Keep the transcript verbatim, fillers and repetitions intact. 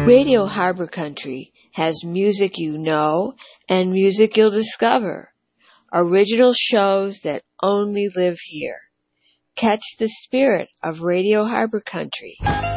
Radio Harbor Country has music you know and music you'll discover. Original shows that only live here. Catch the spirit of Radio Harbor Country.